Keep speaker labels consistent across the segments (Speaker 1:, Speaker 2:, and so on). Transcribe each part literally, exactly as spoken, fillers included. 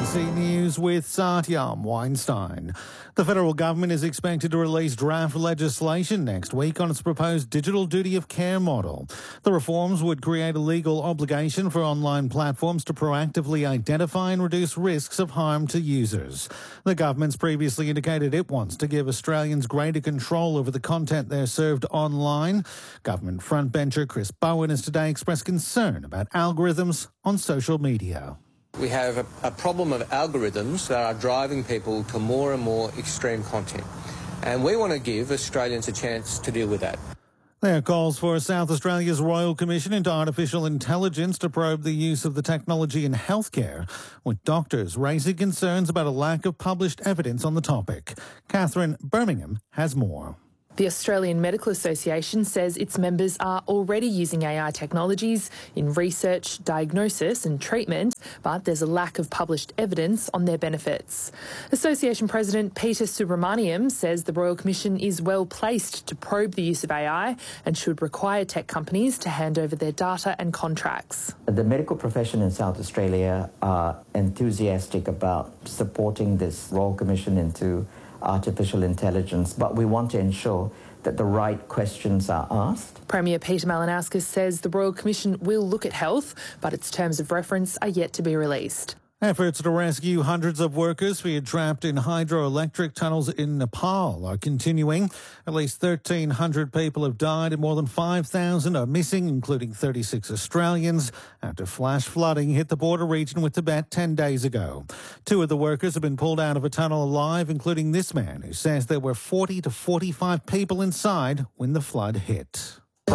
Speaker 1: C News with Satyam Weinstein. The federal government is expected to release draft legislation next week on its proposed digital duty of care model. The reforms would create a legal obligation for online platforms to proactively identify and reduce risks of harm to users. The government's previously indicated it wants to give Australians greater control over the content they're served online. Government frontbencher Chris Bowen has today expressed concern about algorithms on social media.
Speaker 2: We have a, a problem of algorithms that are driving people to more and more extreme content. And we want to give Australians a chance to deal with that.
Speaker 1: There are calls for South Australia's Royal Commission into Artificial Intelligence to probe the use of the technology in healthcare, with doctors raising concerns about a lack of published evidence on the topic. Catherine Birmingham has more.
Speaker 3: The Australian Medical Association says its members are already using A I technologies in research, diagnosis and treatment, but there's a lack of published evidence on their benefits. Association President Peter Subramaniam says the Royal Commission is well placed to probe the use of A I and should require tech companies to hand over their data and contracts.
Speaker 4: The medical profession in South Australia are enthusiastic about supporting this Royal Commission into artificial intelligence, but we want to ensure that the right questions are asked.
Speaker 3: Premier Peter Malinauskas says the Royal Commission will look at health, but its terms of reference are yet to be released.
Speaker 1: Efforts to rescue hundreds of workers feared trapped in hydroelectric tunnels in Nepal are continuing. At least thirteen hundred people have died and more than five thousand are missing, including thirty-six Australians, after flash flooding hit the border region with Tibet ten days ago. Two of the workers have been pulled out of a tunnel alive, including this man, who says there were forty to forty-five people inside when the flood hit.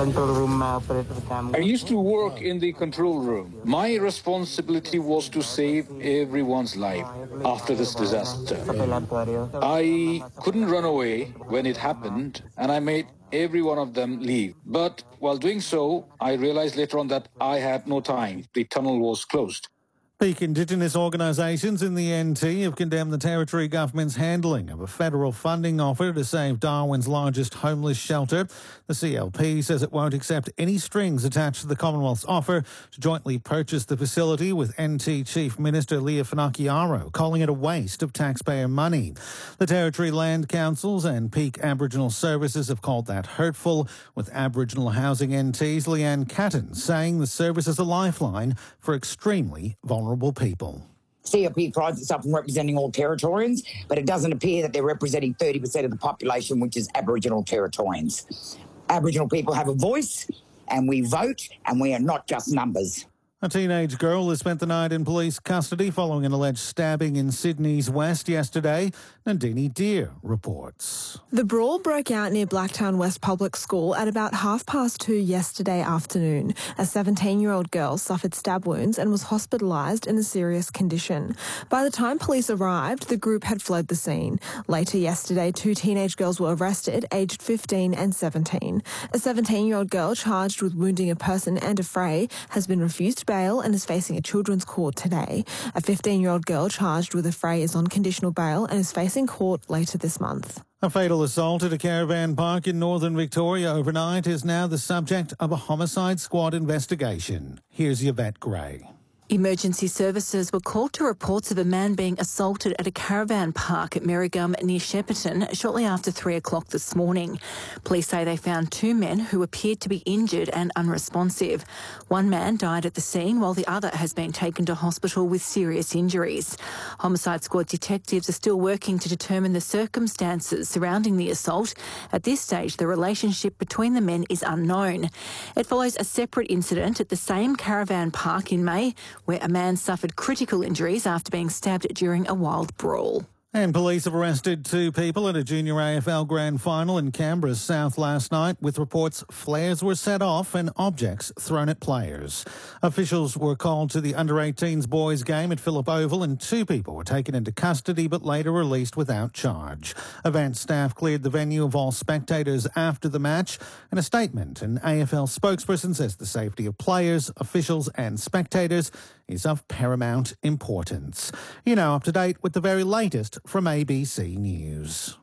Speaker 5: I used to work in the control room. My responsibility was to save everyone's life after this disaster. I couldn't run away when it happened, and I made every one of them leave. But while doing so, I realized later on that I had no time. The tunnel was closed.
Speaker 1: Peak Indigenous organisations in the N T have condemned the Territory Government's handling of a federal funding offer to save Darwin's largest homeless shelter. The C L P says it won't accept any strings attached to the Commonwealth's offer to jointly purchase the facility, with N T Chief Minister Leah Finocchiaro calling it a waste of taxpayer money. The Territory Land Councils and Peak Aboriginal Services have called that hurtful, with Aboriginal Housing N T's Leanne Catton saying the service is a lifeline for extremely vulnerable people.
Speaker 6: C L P prides itself on representing all Territorians, but it doesn't appear that they're representing thirty percent of the population, which is Aboriginal Territorians. Aboriginal people have a voice, and we vote, and we are not just numbers.
Speaker 1: A teenage girl has spent the night in police custody following an alleged stabbing in Sydney's West yesterday. Nandini Deer reports.
Speaker 7: The brawl broke out near Blacktown West Public School at about half past two yesterday afternoon. A seventeen-year-old girl suffered stab wounds and was hospitalised in a serious condition. By the time police arrived, the group had fled the scene. Later yesterday, two teenage girls were arrested, aged fifteen and seventeen. A seventeen-year-old girl charged with wounding a person and a fray has been refused bail and is facing a children's court today. A fifteen-year-old girl charged with a fray is on conditional bail and is facing court later this month.
Speaker 1: A fatal assault at a caravan park in northern Victoria overnight is now the subject of a homicide squad investigation. Here's Yvette Gray.
Speaker 8: Emergency services were called to reports of a man being assaulted at a caravan park at Merrigum near Shepparton shortly after three o'clock this morning. Police say they found two men who appeared to be injured and unresponsive. One man died at the scene while the other has been taken to hospital with serious injuries. Homicide squad detectives are still working to determine the circumstances surrounding the assault. At this stage, the relationship between the men is unknown. It follows a separate incident at the same caravan park in May, where a man suffered critical injuries after being stabbed during a wild brawl.
Speaker 1: And police have arrested two people at a junior A F L grand final in Canberra South last night, with reports flares were set off and objects thrown at players. Officials were called to the under eighteens boys game at Phillip Oval, and two people were taken into custody but later released without charge. Event staff cleared the venue of all spectators after the match. In a statement, an A F L spokesperson says the safety of players, officials and spectators is of paramount importance. You're now up to date with the very latest from A B C News.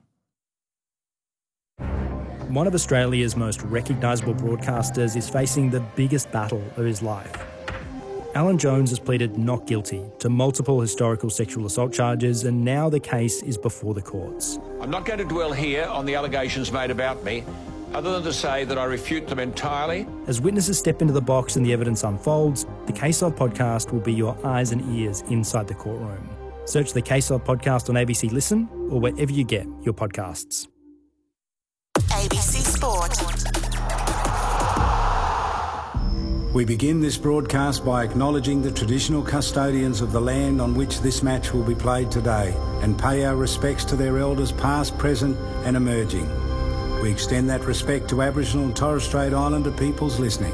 Speaker 9: One of Australia's most recognisable broadcasters is facing the biggest battle of his life. Alan Jones has pleaded not guilty to multiple historical sexual assault charges, and now the case is before the courts.
Speaker 10: I'm not going to dwell here on the allegations made about me, other than to say that I refute them entirely.
Speaker 9: As witnesses step into the box and the evidence unfolds, the Case Of podcast will be your eyes and ears inside the courtroom. Search the Case Of podcast on A B C Listen or wherever you get your podcasts.
Speaker 11: A B C Sport.
Speaker 12: We begin this broadcast by acknowledging the traditional custodians of the land on which this match will be played today and pay our respects to their elders past, present and emerging. We extend that respect to Aboriginal and Torres Strait Islander peoples listening.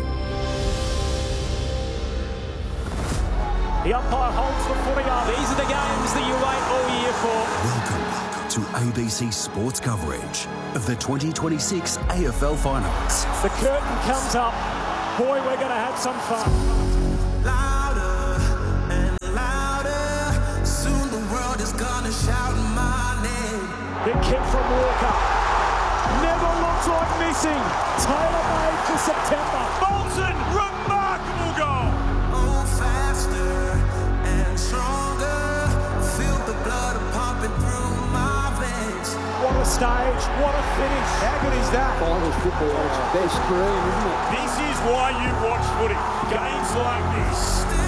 Speaker 13: The umpire holds the footy up. These are the games that you wait all year for.
Speaker 14: Welcome to A B C Sports coverage of the twenty twenty-six A F L Finals.
Speaker 13: The curtain comes up. Boy, we're going to have some fun.
Speaker 15: Louder and louder. Soon the world is going to shout my name.
Speaker 13: The kick from Walker. Never looks like missing. Tailor-made for September. Bolton, remarkable goal.
Speaker 15: Oh, faster and stronger. Feel the blood pumping through my veins.
Speaker 13: What a stage. What a finish. How good is that?
Speaker 16: Final football at its best dream, isn't it?
Speaker 13: This is why you watch footy. Games like this.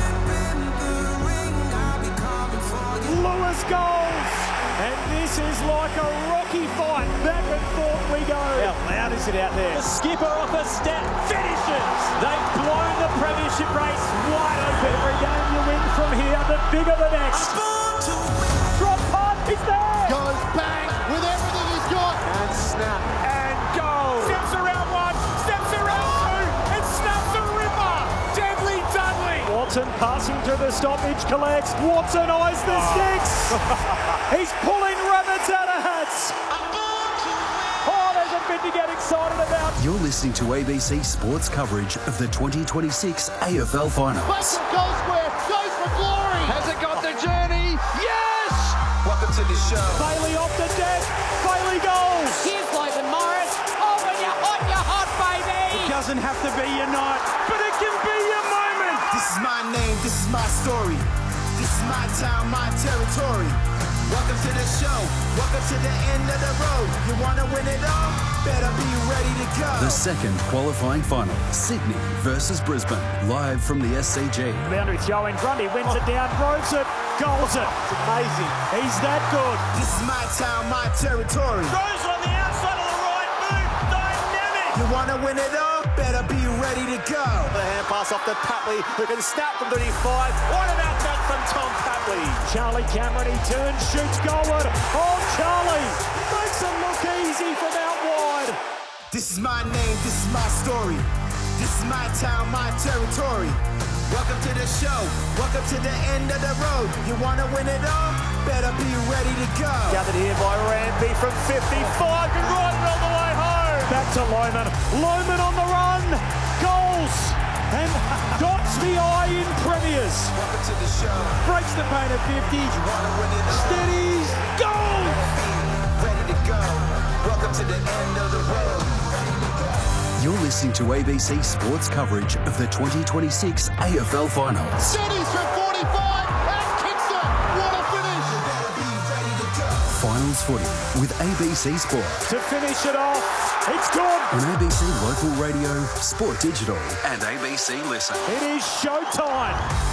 Speaker 13: Lewis goals. And this is like a rocky fight. Back and forth we go. How loud is it out there? The skipper off a step finishes. They've blown the premiership race wide open. Every game you win from here, the bigger the next. Drop punt, he's there.
Speaker 16: Goes bang with everything he's got.
Speaker 13: And snap. And goal. Steps around one, steps around two, and snaps a ripper. Deadly Dudley. Watson passing to the stoppage, collects. Watson eyes the sticks. He's pulling rabbits out of hats. Oh, there's a bit to get excited about.
Speaker 14: You're listening to A B C Sports coverage of the twenty twenty-six A F L Finals.
Speaker 16: Western goal square, goes for glory.
Speaker 15: Has it got the journey? Yes! Welcome to the show.
Speaker 13: Bailey off the deck. Bailey goals.
Speaker 17: Here's Logan Morris. Oh, when you're hot, you're hot, baby.
Speaker 15: It doesn't have to be your night,
Speaker 13: but it can be your moment.
Speaker 15: This is my name. This is my story. This is my town, my territory. Welcome to the show. Welcome to the end of the road. You want to win it all? Better be ready to go.
Speaker 14: The second qualifying final, Sydney versus Brisbane, live from the S C G.
Speaker 13: Boundary throw in front. He wins oh. it down, roves it, goals it. It's amazing. He's that good.
Speaker 15: This is my town, my territory.
Speaker 13: Throws on the outside of the right boot. Dynamic.
Speaker 15: You want to win it all? Better be ready to go.
Speaker 13: The hand pass off to Patley, who can snap from thirty-five. What about that from Tom Patley? Charlie Cameron, he turns, shoots goalward. Oh, Charlie makes it look easy from out wide.
Speaker 15: This is my name, this is my story. This is my town, my territory. Welcome to the show. Welcome to the end of the road. You want to win it all? Better be ready to go.
Speaker 13: Gathered here by Ranby from fifty-five and right all the way home. Back to Lohman. Lohman on the run. Goals. And dots the eye in premiers.
Speaker 15: Welcome to the show.
Speaker 13: Breaks the paint at fifty.
Speaker 15: You want to win it all?
Speaker 13: Steadies. Goals.
Speaker 15: Ready to go. Welcome to the end of the road.
Speaker 14: You're listening to A B C Sports coverage of the twenty twenty-six A F L Finals.
Speaker 16: Steadies from forty-five and kicks it. What a finish.
Speaker 15: You better be ready to go.
Speaker 14: Finals footy with A B C Sport.
Speaker 13: To finish it off, it's good.
Speaker 14: On A B C Local Radio, Sport Digital and A B C Listen.
Speaker 13: It is showtime.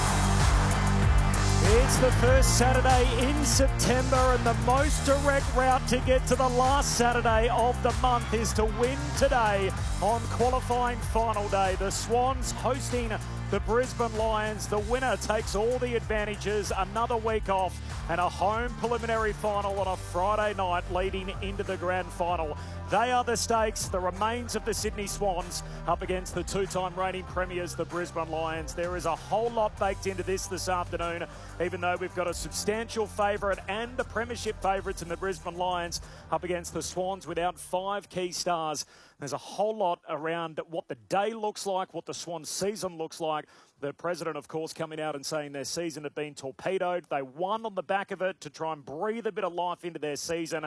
Speaker 13: It's the first Saturday in September, and the most direct route to get to the last Saturday of the month is to win today on qualifying final day. The Swans hosting the Brisbane Lions. The winner takes all the advantages, another week off, and a home preliminary final on a Friday night leading into the grand final. They are the stakes, the remains of the Sydney Swans up against the two-time reigning premiers, the Brisbane Lions. There is a whole lot baked into this this afternoon, even though we've got a substantial favourite and the premiership favourites in the Brisbane Lions up against the Swans without five key stars. There's a whole lot around what the day looks like, what the Swans season looks like. The president, of course, coming out and saying their season had been torpedoed. They won on the back of it to try and breathe a bit of life into their season.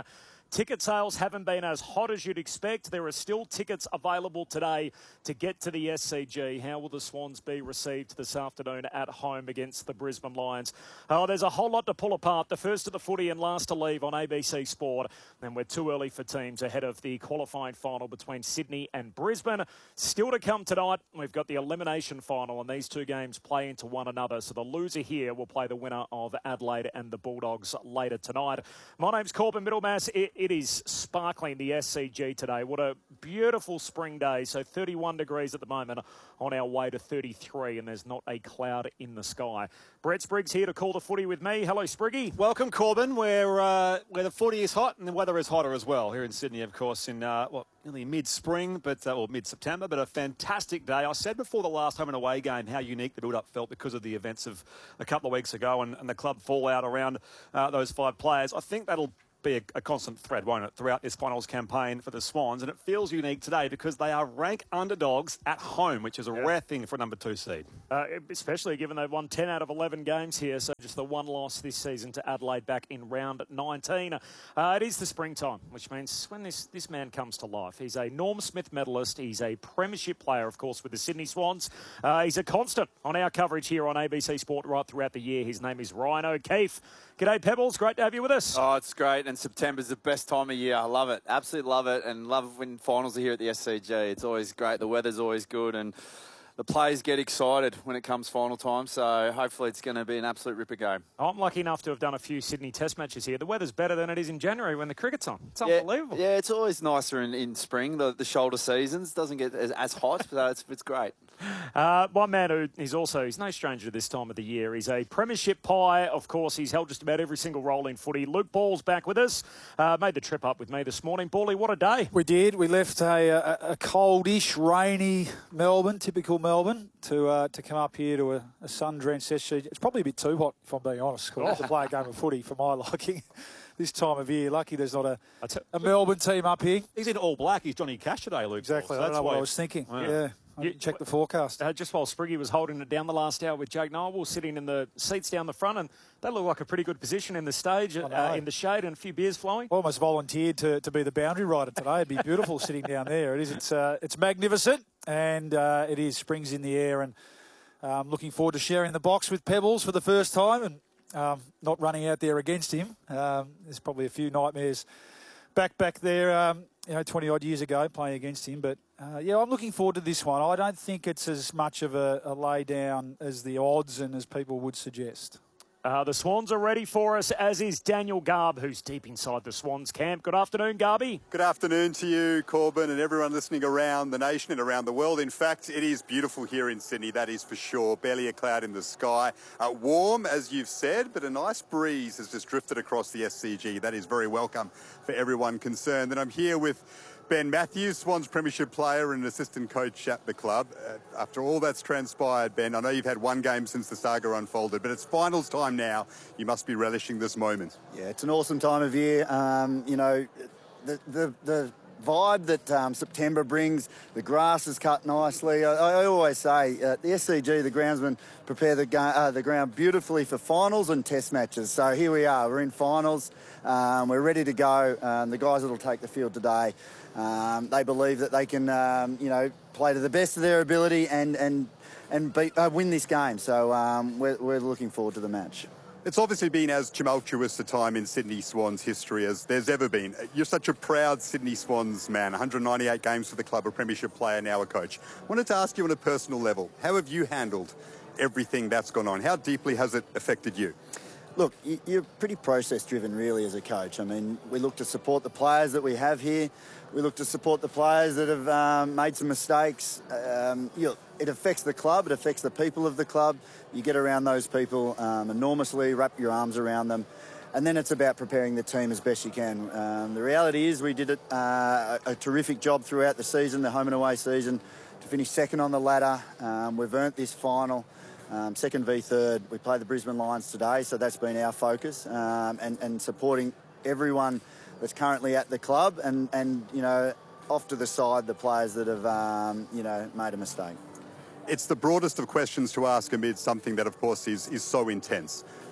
Speaker 13: Ticket sales haven't been as hot as you'd expect. There are still tickets available today to get to the S C G. How will the Swans be received this afternoon at home against the Brisbane Lions? Oh, there's a whole lot to pull apart. The first of the footy and last to leave on A B C Sport. And we're too early for teams ahead of the qualifying final between Sydney and Brisbane. Still to come tonight, we've got the elimination final, and these two games play into one another. So the loser here will play the winner of Adelaide and the Bulldogs later tonight. My name's Corbin Middlemass. It, it is sparkling, the S C G today. What a beautiful spring day. So thirty-one degrees at the moment, on our way to thirty-three, and there's not a cloud in the sky. Brett Spriggs here to call the footy with me. Hello, Spriggy.
Speaker 18: Welcome, Corbin, where uh, where the footy is hot and the weather is hotter as well. Here in Sydney, of course, in uh, what nearly mid-spring, but uh, or mid-September, but a fantastic day. I said before the last home and away game how unique the build-up felt because of the events of a couple of weeks ago and, and the club fallout around uh, those five players. I think that'll be a, a constant thread, won't it, throughout this finals campaign for the Swans. And it feels unique today because they are rank underdogs at home, which is a yeah. rare thing for a number two seed.
Speaker 13: Uh, especially given they've won ten out of eleven games here, so just the one loss this season to Adelaide back in round nineteen. Uh, it is the springtime, which means when this, this man comes to life. He's a Norm Smith medalist. He's a premiership player, of course, with the Sydney Swans. Uh, he's a constant on our coverage here on A B C Sport right throughout the year. His name is Ryan O'Keefe. G'day, Pebbles. Great to have you with us.
Speaker 19: Oh, it's great. And September's the best time of year. I love it. Absolutely love it. And love when finals are here at the S C G. It's always great. The weather's always good. And the players get excited when it comes final time. So hopefully it's going to be an absolute ripper game.
Speaker 13: I'm lucky enough to have done a few Sydney Test matches here. The weather's better than it is in January when the cricket's on. It's
Speaker 19: yeah,
Speaker 13: unbelievable.
Speaker 19: Yeah, it's always nicer in, in spring. The, the shoulder seasons doesn't get as, as hot. So it's, it's great.
Speaker 13: Uh, one man who is also, he's no stranger to this time of the year. He's a premiership pie. Of course, he's held just about every single role in footy. Luke Ball's back with us. Uh, made the trip up with me this morning. Bally, what a day.
Speaker 20: We did. We left a, a, a coldish, rainy Melbourne, typical Melbourne, to uh, to come up here to a, a sun-drenched S C G. It's probably a bit too hot, if I'm being honest, oh. to play a game of footy for my liking. This time of year, lucky there's not a, a Melbourne team up here.
Speaker 18: He's in all black. He's Johnny Cash today, Luke.
Speaker 20: Exactly.
Speaker 18: So
Speaker 20: I don't know what I was thinking. Wow. Yeah. You, check the forecast.
Speaker 13: Uh, just while Spriggy was holding it down the last hour with Jake Noel, sitting in the seats down the front, and they look like a pretty good position in the stage, uh, in the shade, and a few beers flowing.
Speaker 20: Almost volunteered to, to be the boundary rider today. It'd be beautiful sitting down there. It is. It's uh, it's magnificent, and uh, it is. Spring's in the air, and um, looking forward to sharing the box with Pebbles for the first time, and um, not running out there against him. Um, there's probably a few nightmares back back there. Um, You know, twenty odd years ago, playing against him. But uh, yeah, I'm looking forward to this one. I don't think it's as much of a, a lay down as the odds and as people would suggest.
Speaker 13: Uh, the Swans are ready for us, as is Daniel Garb, who's deep inside the Swans camp. Good afternoon, Garby.
Speaker 21: Good afternoon to you, Corbin, and everyone listening around the nation and around the world. In fact, it is beautiful here in Sydney, that is for sure. Barely a cloud in the sky. Uh, warm, as you've said, but a nice breeze has just drifted across the S C G. That is very welcome for everyone concerned. And I'm here with Ben Matthews, Swans Premiership player and assistant coach at the club. Uh, after all that's transpired, Ben, I know you've had one game since the saga unfolded, but it's finals time now. You must be relishing this moment.
Speaker 22: Yeah, it's an awesome time of year. Um, you know, the the, the vibe that um, September brings, the grass is cut nicely. I, I always say, uh, the S C G, the groundsmen prepare the, ga- uh, the ground beautifully for finals and test matches. So here we are, we're in finals. Um, we're ready to go. Um, the guys that will take the field today, Um, they believe that they can, um, you know, play to the best of their ability and and and beat, uh, win this game. So um, we're, we're looking forward to the match.
Speaker 21: It's obviously been as tumultuous a time in Sydney Swans history as there's ever been. You're such a proud Sydney Swans man, one hundred ninety-eight games for the club, a premiership player, now a coach. I wanted to ask you on a personal level, how have you handled everything that's gone on? How deeply has it affected you?
Speaker 22: Look, you're pretty process-driven, really, as a coach. I mean, we look to support the players that we have here. We look to support the players that have um, made some mistakes. Um, you know, it affects the club. It affects the people of the club. You get around those people um, enormously, wrap your arms around them. And then it's about preparing the team as best you can. Um, the reality is we did it, uh, a, a terrific job throughout the season, the home and away season, to finish second on the ladder. Um, we've earned this final. Um, second v third. We play the Brisbane Lions today, so that's been our focus, um, and, and supporting everyone that's currently at the club, and, and you know, off to the side, the players that have um, you know, made a mistake.
Speaker 21: It's the broadest of questions to ask amid something that, of course, is, is so intense.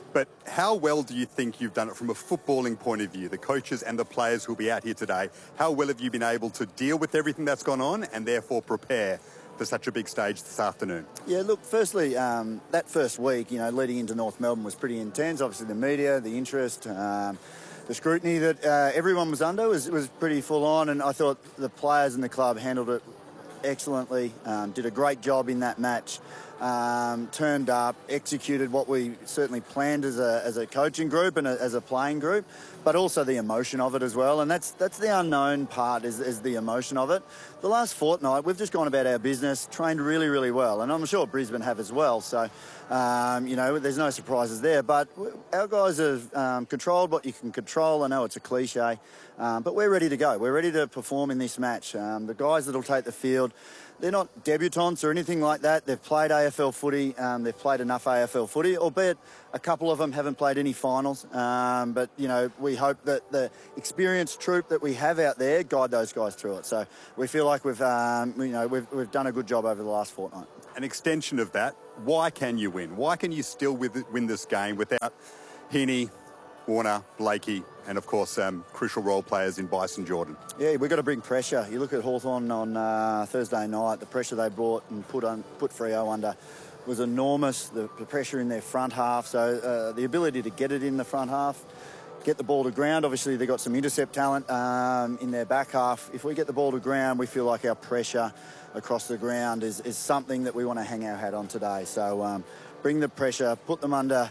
Speaker 21: But how well do you think you've done it from a footballing point of view, the coaches and the players who will be out here today? How well have you been able to deal with everything that's gone on and therefore prepare for such a big stage this afternoon?
Speaker 22: Yeah, look, firstly, um, that first week, you know, leading into North Melbourne was pretty intense. Obviously, the media, the interest, um, the scrutiny that uh, everyone was under was, was pretty full on, and I thought the players in the club handled it excellently, um, did a great job in that match, um, turned up, executed what we certainly planned as a, as a coaching group and a, as a playing group, but also the emotion of it as well. And that's that's the unknown part is, is the emotion of it. The last fortnight, we've just gone about our business, trained really, really well, and I'm sure Brisbane have as well. So, um, you know, there's no surprises there. But our guys have um, controlled what you can control. I know it's a cliche, um, but we're ready to go. We're ready to perform in this match. Um, the guys that'll take the field, they're not debutants or anything like that. They've played A F L footy. Um, they've played enough A F L footy, albeit a couple of them haven't played any finals. Um, but, you know, we hope that the experienced troop that we have out there guide those guys through it. So we feel like we've, um, you know, we've, we've done a good job over the last fortnight.
Speaker 21: An extension of that, why can you win? Why can you still win this game without Heaney, Warner, Blakey, and of course um, crucial role players in Bryson Jordan?
Speaker 22: Yeah, we've got to bring pressure. You look at Hawthorn on uh, Thursday night, the pressure they brought and put on, put Freo under was enormous. The, the pressure in their front half, so uh, the ability to get it in the front half, get the ball to ground. Obviously, they've got some intercept talent um, in their back half. If we get the ball to ground, we feel like our pressure across the ground is, is something that we want to hang our hat on today. So um, bring the pressure, put them under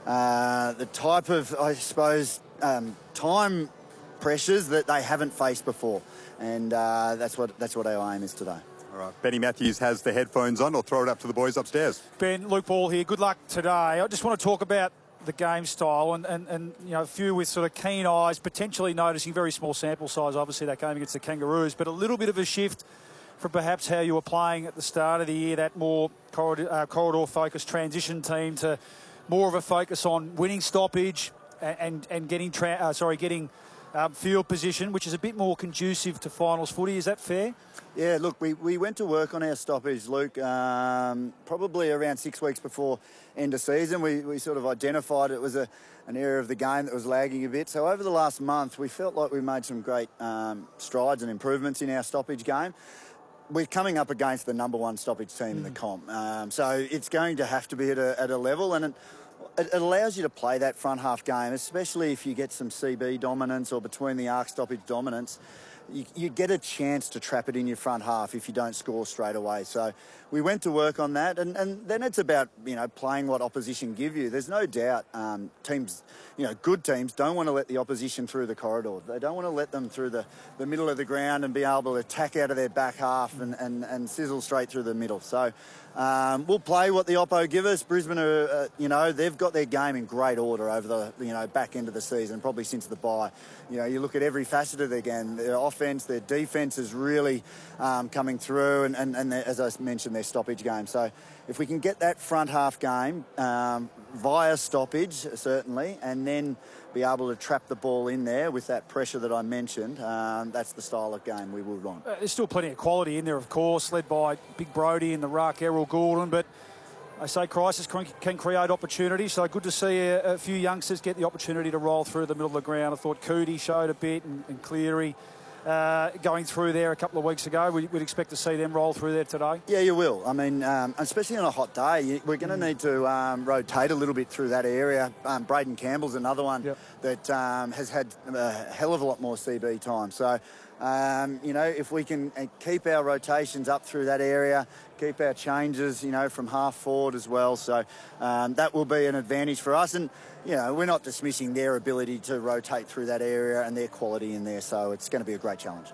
Speaker 22: uh, the type of, I suppose, um, time pressures that they haven't faced before. And uh, that's what that's what our aim is today.
Speaker 21: All right, Benny Matthews has the headphones on. I'll throw it up to the boys upstairs.
Speaker 20: Ben, Luke Ball here. Good luck today. I just want to talk about the game style and, and, and you know, a few with sort of keen eyes, potentially noticing very small sample size, obviously, that game against the Kangaroos, but a little bit of a shift from perhaps how you were playing at the start of the year, that more corridor, uh, corridor-focused transition team to more of a focus on winning stoppage and, and, and getting, tra- uh, sorry, getting um, field position, which is a bit more conducive to finals footy. Is that fair?
Speaker 22: Yeah, look, we, we went to work on our stoppage, Luke, um, probably around six weeks before end of season. We, we sort of identified it was a, an area of the game that was lagging a bit. So over the last month, we felt like we made some great um, strides and improvements in our stoppage game. We're coming up against the number one stoppage team mm. in the comp. Um, so it's going to have to be at a, at a level, and it, it allows you to play that front half game, especially if you get some C B dominance or between the arc stoppage dominance. You, you get a chance to trap it in your front half if you don't score straight away. So we went to work on that, and, and then it's about, you know, playing what opposition give you. There's no doubt um, teams, you know, good teams don't want to let the opposition through the corridor. They don't want to let them through the, the middle of the ground and be able to attack out of their back half and, and, and sizzle straight through the middle. So um, we'll play what the Oppo give us. Brisbane, are, uh, you know, they've got their game in great order over the, you know, back end of the season, probably since the bye. You know, you look at every facet of their game, their offence, their defence is really um, coming through, and, and, and as I mentioned, their stoppage game. So if we can get that front half game um, via stoppage, certainly, and then be able to trap the ball in there with that pressure that I mentioned, um, that's the style of game we would want.
Speaker 20: Uh, there's still plenty of quality in there, of course, led by Big Brody in the ruck, Errol Gordon, but I say crisis can create opportunity, so good to see a, a few youngsters get the opportunity to roll through the middle of the ground. I thought Cootie showed a bit, and, and Cleary uh, going through there a couple of weeks ago. We, we'd expect to see them roll through there today.
Speaker 22: Yeah, you will. I mean, um, especially on a hot day, we're going to need to um, rotate a little bit through that area. Um, Braden Campbell's another one yep. that um, has had a hell of a lot more C B time. So, um, you know, if we can keep our rotations up through that area, keep our changes, you know, from half forward as well. So um, that will be an advantage for us. And, you know, we're not dismissing their ability to rotate through that area and their quality in there. So it's going to be a great challenge.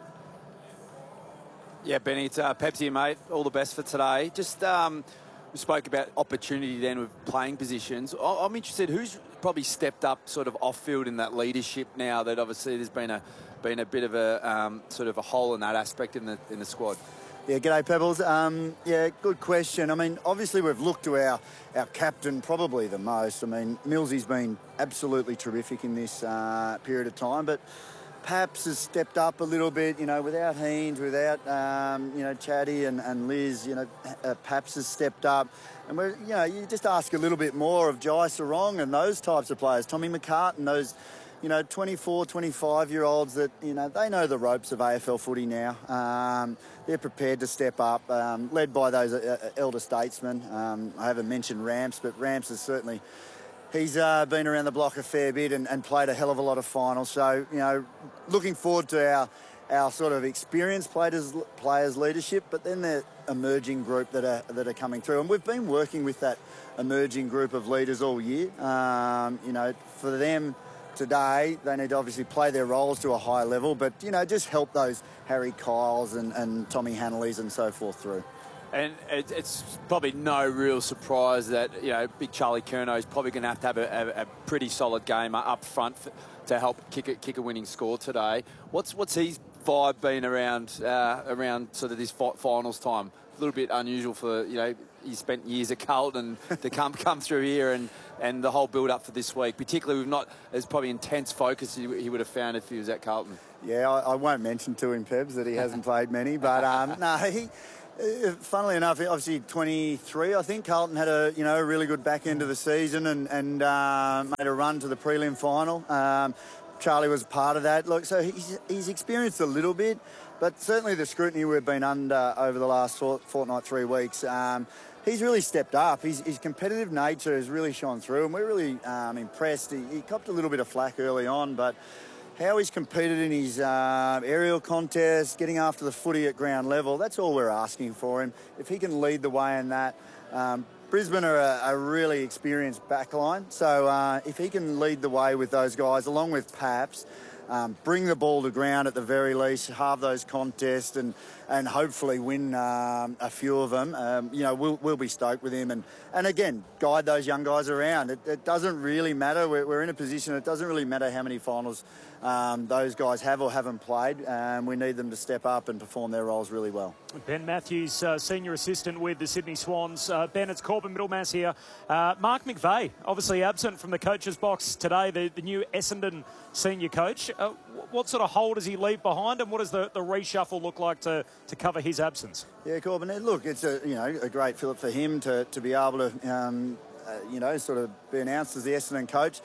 Speaker 19: Yeah, Benny, it's uh, Pepsi, mate. All the best for today. Just um, we spoke about opportunity then with playing positions. I'm interested, who's probably stepped up sort of off-field in that leadership now that obviously there's been a been a bit of a um, sort of a hole in that aspect in the in the squad?
Speaker 22: Yeah, g'day Pebbles. Um, yeah, good question. I mean, obviously we've looked to our, our captain probably the most. I mean, Millsy's been absolutely terrific in this uh, period of time, but Paps has stepped up a little bit, you know, without Heens, without, um, you know, Chatty and, and Liz, you know, uh, Paps has stepped up. And, we're, you know, you just ask a little bit more of Jai Sarong and those types of players, Tommy McCartan, those, you know, twenty-four, twenty-five-year-olds that, you know, they know the ropes of A F L footy now. Um, they're prepared to step up, um, led by those uh, elder statesmen. Um, I haven't mentioned Ramps, but Ramps has certainly... He's uh, been around the block a fair bit and, and played a hell of a lot of finals. So, you know, looking forward to our our sort of experienced players, players leadership, but then the emerging group that are that are coming through. And we've been working with that emerging group of leaders all year. Um, you know, for them today, they need to obviously play their roles to a high level, but, you know, just help those Harry Kyles and, and Tommy Hanleys and so forth through.
Speaker 19: And it, it's probably no real surprise that, you know, big Charlie Curnow is probably going to have to have a, a, a pretty solid game up front for, to help kick a, kick a winning score today. What's what's his vibe been around uh, around sort of this finals time? A little bit unusual for, you know, he spent years at Carlton to come come through here and, and the whole build-up for this week. Particularly, we've not as probably intense focus he, he would have found if he was at Carlton.
Speaker 22: Yeah, I, I won't mention to him, Pebs, that he hasn't played many, but um, no, he... Uh, funnily enough, obviously twenty-three, I think Carlton had a you know a really good back end of the season and and uh, made a run to the prelim final. Um, Charlie was part of that. Look, so he's he's experienced a little bit, but certainly the scrutiny we've been under over the last fort, fortnight, three weeks. Um, he's really stepped up. His, his competitive nature has really shone through, and we're really um, impressed. He, he copped a little bit of flack early on, but how he's competed in his uh, aerial contest, getting after the footy at ground level, that's all we're asking for him. If he can lead the way in that. Um, Brisbane are a, a really experienced backline, so uh, if he can lead the way with those guys, along with Paps, um, bring the ball to ground at the very least, halve those contests and, and hopefully win um, a few of them, um, you know, we'll, we'll be stoked with him. And, and again, guide those young guys around. It, it doesn't really matter. We're, we're in a position, it doesn't really matter how many finals Um, those guys have or haven't played. Um, we need them to step up and perform their roles really well.
Speaker 13: Ben Matthews, uh, Senior Assistant with the Sydney Swans. Uh, Ben, it's Corbin Middlemass here. Uh, Mark McVeigh, obviously absent from the coach's box today, the, the new Essendon Senior Coach. Uh, what sort of hole does he leave behind and what does the, the reshuffle look like to, to cover his absence?
Speaker 22: Yeah, Corbin, look, it's a, you know, a great fillip for him to, to be able to, um, uh, you know, sort of be announced as the Essendon coach.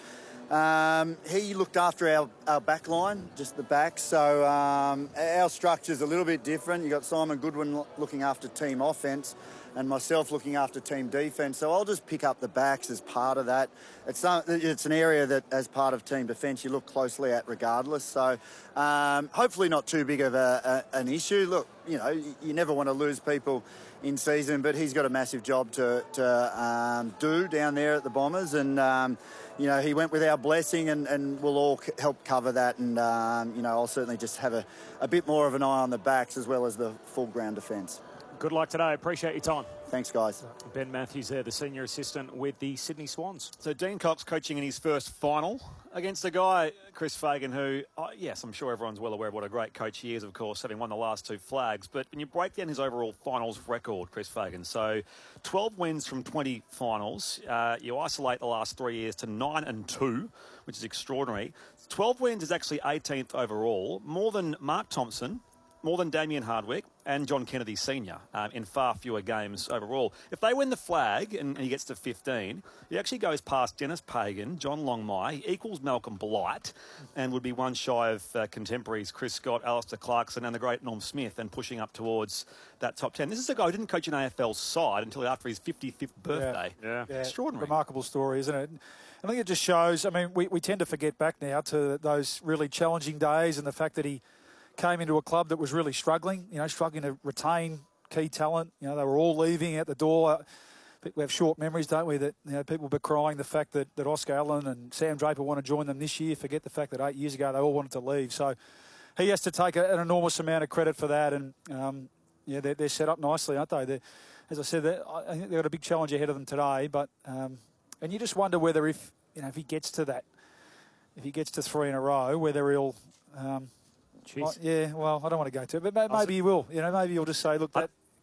Speaker 22: Um, he looked after our, our back line, just the back, so um, our structure's a little bit different. You've got Simon Goodwin looking after team offence and myself looking after team defence, so I'll just pick up the backs as part of that. It's, uh, it's an area that, as part of team defence, you look closely at regardless, so um, hopefully not too big of a, a, an issue. Look, you know, you, you never want to lose people in season, but he's got a massive job to, to um, do down there at the Bombers, and um, you know, he went with our blessing, and, and we'll all c- help cover that. And, um, you know, I'll certainly just have a, a bit more of an eye on the backs as well as the full ground defence.
Speaker 13: Good luck today. Appreciate your time.
Speaker 22: Thanks, guys.
Speaker 13: Ben Matthews there, the Senior Assistant with the Sydney Swans.
Speaker 18: So Dean Cox coaching in his first final against a guy, Chris Fagan, who, oh, yes, I'm sure everyone's well aware of what a great coach he is, of course, having won the last two flags. But when you break down his overall finals record, Chris Fagan, so twelve wins from twenty finals. Uh, you isolate the last three years to nine and two, which is extraordinary. twelve wins is actually eighteenth overall, more than Mark Thompson, more than Damien Hardwick and John Kennedy Senior um, in far fewer games overall. If they win the flag and he gets to fifteen, he actually goes past Dennis Pagan, John Longmire, equals Malcolm Blight, and would be one shy of uh, contemporaries Chris Scott, Alistair Clarkson and the great Norm Smith, and pushing up towards that top ten. This is a guy who didn't coach an A F L side until after his fifty-fifth birthday.
Speaker 20: Yeah. Yeah.
Speaker 18: Extraordinary.
Speaker 20: Remarkable story, isn't it? I think it just shows, I mean, we, we tend to forget back now to those really challenging days and the fact that he came into a club that was really struggling, you know, struggling to retain key talent. You know, they were all leaving out the door. We have short memories, don't we, that, you know, people were crying the fact that, that Oscar Allen and Sam Draper want to join them this year. Forget the fact that eight years ago they all wanted to leave. So he has to take a, an enormous amount of credit for that. And, um, yeah, they're, they're set up nicely, aren't they? They're, as I said, I think they've got a big challenge ahead of them today. But um, and you just wonder whether if, you know, if he gets to that, if he gets to three in a row, whether he'll... Um, Well, yeah, well, I don't want to go to it, but maybe he will. You know, maybe he'll just say, look, that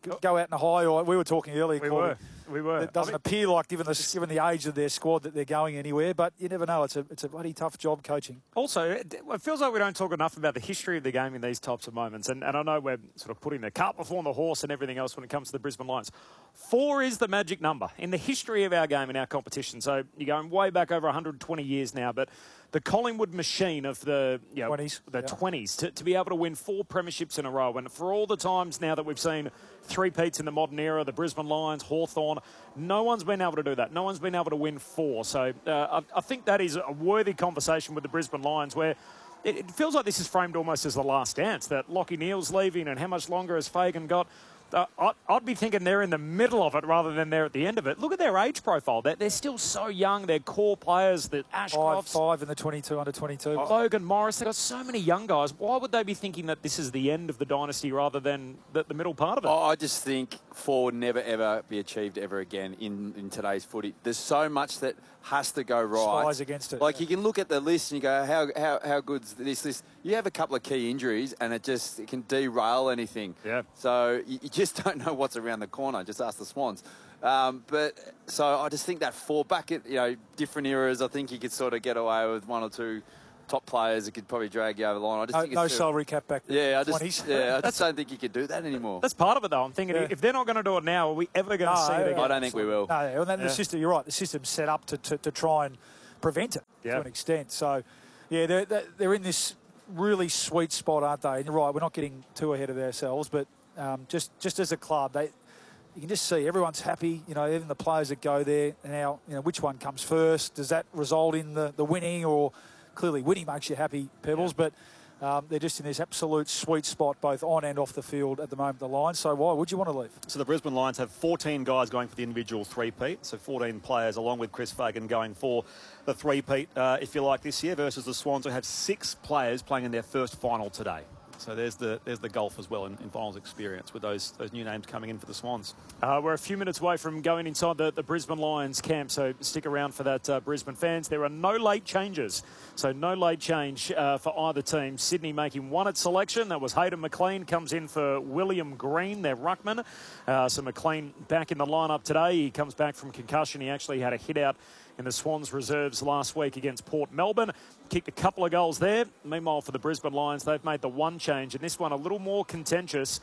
Speaker 20: go out in a high, or we were talking earlier.
Speaker 13: We
Speaker 20: Corby,
Speaker 13: were. We were.
Speaker 20: It doesn't I mean, appear like, given the given the age of their squad, that they're going anywhere. But you never know. It's a it's a bloody tough job coaching.
Speaker 13: Also, it, it feels like we don't talk enough about the history of the game in these types of moments. And, and I know we're sort of putting the cart before the horse and everything else when it comes to the Brisbane Lions. Four is the magic number in the history of our game and our competition. So you're going way back over one hundred twenty years now, but the Collingwood machine of the you know,
Speaker 20: twenties,
Speaker 13: the
Speaker 20: yeah.
Speaker 13: twenties to, to be able to win four premierships in a row, and for all the times now that we've seen three-peats in the modern era, the Brisbane Lions, Hawthorn, no one's been able to do that. No one's been able to win four. So uh, I, I think that is a worthy conversation with the Brisbane Lions, where it, it feels like this is framed almost as the last dance, that Lachie Neale's leaving and how much longer has Fagan got. Uh, I'd, I'd be thinking they're in the middle of it rather than they're at the end of it. Look at their age profile. They're, they're still so young. They're core players. The Ashcrofts.
Speaker 20: Five, five in the twenty-two, under twenty-two.
Speaker 13: Logan Morris. They've got so many young guys. Why would they be thinking that this is the end of the dynasty rather than the, the middle part of it?
Speaker 19: Oh, I just think four would never, ever be achieved ever again in, in today's footy. There's so much that has to go right.
Speaker 20: Spies against it.
Speaker 19: Like, you can look at the list and you go, how, how, how good's this list? You have a couple of key injuries and it just it can derail anything.
Speaker 13: Yeah.
Speaker 19: So you, you just don't know what's around the corner. Just ask the Swans. Um, but so I just think that four back at, you know, different eras, I think you could sort of get away with one or two top players that could probably drag you over the line. I just
Speaker 20: no
Speaker 19: think
Speaker 20: no
Speaker 19: it's
Speaker 20: salary cap back then.
Speaker 19: Yeah, I just,
Speaker 20: twenties.
Speaker 19: yeah, I just don't think you could do that anymore.
Speaker 13: That's part of it, though. I'm thinking
Speaker 20: Yeah.
Speaker 13: if they're not going to do it now, are we ever going to
Speaker 20: No,
Speaker 13: see it again?
Speaker 19: I don't think we will.
Speaker 20: No, and then
Speaker 13: Yeah.
Speaker 20: the system, you're right, the system's set up to, to, to try and prevent it
Speaker 13: Yeah.
Speaker 20: to an extent. So, yeah, they're, they're in this really sweet spot, aren't they? And you're right, we're not getting too ahead of ourselves, but um, just, just as a club, they you can just see everyone's happy, you know, even the players that go there. Now, you know, which one comes first? Does that result in the, the winning, or clearly winning makes you happy, Pebbles, yeah. but um, they're just in this absolute sweet spot, both on and off the field at the moment, the Lions. So why would you want to leave?
Speaker 18: So the Brisbane Lions have fourteen guys going for the individual three-peat, so fourteen players along with Chris Fagan going for the three-peat, uh, if you like, this year, versus the Swans, who have six players playing in their first final today. So there's the there's the golf as well in, in finals experience with those those new names coming in for the Swans.
Speaker 13: Uh, we're a few minutes away from going inside the, the Brisbane Lions camp, so stick around for that, uh, Brisbane fans. There are no late changes, so no late change uh, for either team. Sydney making one at selection. That was Hayden McLean, comes in for William Green, their ruckman. Uh, so McLean back in the lineup today. He comes back from concussion. He actually had a hit out in the Swans reserves last week against Port Melbourne. Kicked a couple of goals there. Meanwhile, for the Brisbane Lions, they've made the one change, and this one a little more contentious.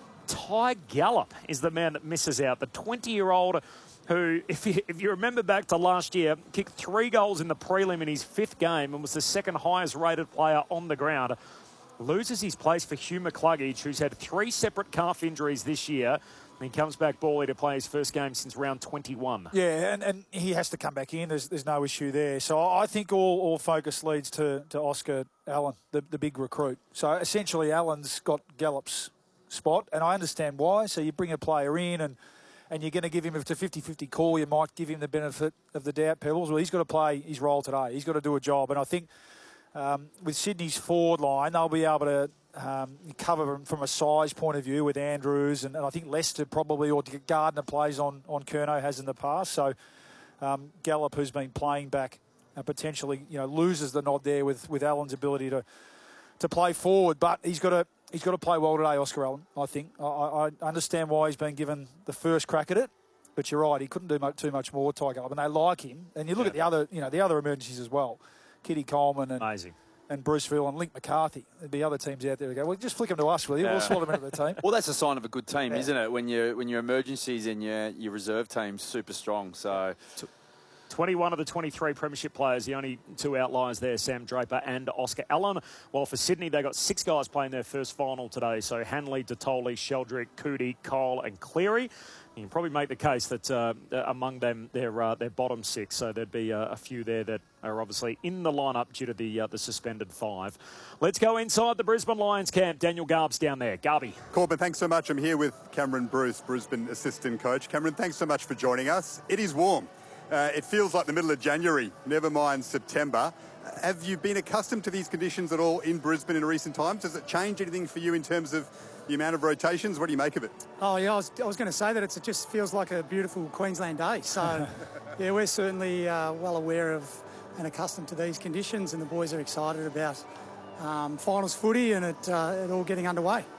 Speaker 13: Ty Gallop is the man that misses out. The twenty-year-old who, if you, if you remember back to last year, kicked three goals in the prelim in his fifth game and was the second highest rated player on the ground, loses his place for Hugh McCluggage, who's had three separate calf injuries this year. And he comes back bally to play his first game since round twenty-one.
Speaker 20: Yeah, and, and he has to come back in. There's there's no issue there. So I think all, all focus leads to, to Oscar Allen, the, the big recruit. So essentially Allen's got Gallop's spot, and I understand why. So you bring a player in and, and you're going to give him, if it's a fifty-fifty call, you might give him the benefit of the doubt, Pebbles. Well, he's got to play his role today. He's got to do a job. And I think um, with Sydney's forward line, they'll be able to Um, cover from a size point of view with Andrews, and, and I think Lester probably, or Gardner plays on, on Curnow, has in the past. So um, Gallop, who's been playing back, uh, potentially you know loses the nod there with, with Allen's ability to to play forward. But he's got to he's got to play well today, Oscar Allen. I think I, I understand why he's been given the first crack at it, but you're right, he couldn't do much, too much more. Ty Gallop, and they like him. And you look yeah. at the other you know the other emergencies as well, Kitty Coleman and.
Speaker 13: Amazing.
Speaker 20: And Bruceville and Link McCarthy. There'd be other teams out there who go, well, just flick them to us, will you?
Speaker 19: Yeah.
Speaker 20: We'll slot them into the team.
Speaker 19: Well, that's a sign of a good team,
Speaker 20: Yeah.
Speaker 19: isn't it? When you when your emergencies and your your reserve team's super strong. So.
Speaker 13: twenty-one of the twenty-three premiership players, the only two outliers there, Sam Draper and Oscar Allen. While for Sydney, they got six guys playing their first final today. So Hanley, Detoli, Sheldrick, Coody, Cole and Cleary. You can probably make the case that uh, among them, they're, uh, they're bottom six. So there'd be uh, a few there that are obviously in the lineup due to the uh, the suspended five. Let's go inside the Brisbane Lions camp. Daniel Garb's down there. Garby.
Speaker 21: Corbin, thanks so much. I'm here with Cameron Bruce, Brisbane assistant coach. Cameron, thanks so much for joining us. It is warm. Uh, it feels like the middle of January, never mind September. Have you been accustomed to these conditions at all in Brisbane in recent times? Does it change anything for you in terms of the amount of rotations? What do you make of it?
Speaker 2: Oh, yeah, I was, I was going to say that it's, it just feels like a beautiful Queensland day. So, yeah, we're certainly uh, well aware of and accustomed to these conditions, and the boys are excited about um, finals footy and it, uh, it all getting underway.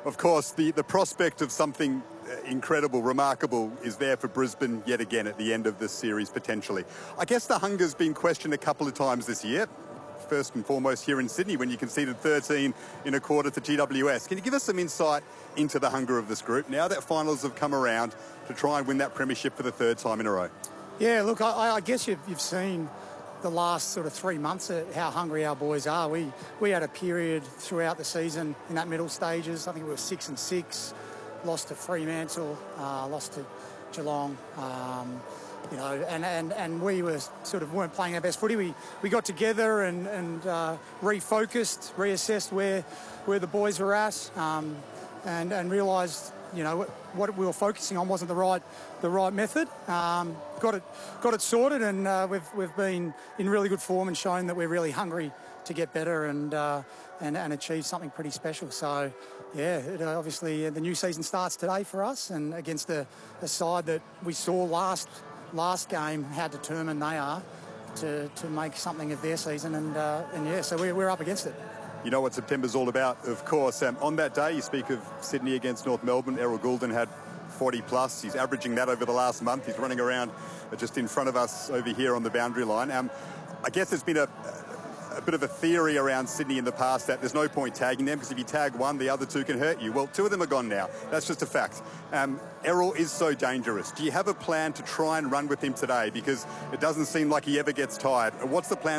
Speaker 21: Of course, the, the prospect of something incredible, remarkable is there for Brisbane yet again at the end of this series, potentially. I guess the hunger's been questioned a couple of times this year. First and foremost here in Sydney when you conceded thirteen in a quarter to G W S. Can you give us some insight into the hunger of this group now that finals have come around to try and win that premiership for the third time in a row?
Speaker 2: Yeah, look, I, I guess you've, you've seen the last sort of three months at how hungry our boys are. We we had a period throughout the season in that middle stages. I think we were six and six, lost to Fremantle, uh, lost to Geelong. Um, You know, and, and, and we were sort of weren't playing our best footy. We we got together and, and uh, refocused, reassessed where where the boys were at, um, and and realised, you know, what we were focusing on wasn't the right the right method. Um, got it got it sorted, and uh, we've we've been in really good form and shown that we're really hungry to get better and uh, and and achieve something pretty special. So. Yeah, it, uh, obviously uh, the new season starts today for us, and against a, a side that we saw last last game how determined they are to, to make something of their season, and uh, and yeah, so we're, we're up against it.
Speaker 21: You know what September's all about, of course. Um, on that day, you speak of Sydney against North Melbourne. Errol Goulden had forty plus. He's averaging that over the last month. He's running around just in front of us over here on the boundary line. Um, I guess there's been a, a bit of a theory around Sydney in the past that there's no point tagging them because if you tag one, the other two can hurt you. Well, two of them are gone now. That's just a fact. Um, Errol is so dangerous. Do you have a plan to try and run with him today? Because it doesn't seem like he ever gets tired. What's the plan